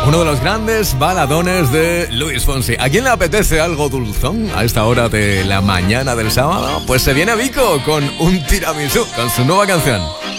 Uno de los grandes baladones de Luis Fonsi. ¿A quién le apetece algo dulzón a esta hora de la mañana del sábado? Pues se viene Vico con un tiramisú, con su nueva canción.